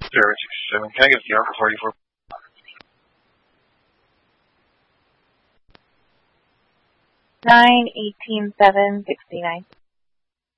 067. Can I get the R for 44? 918-769.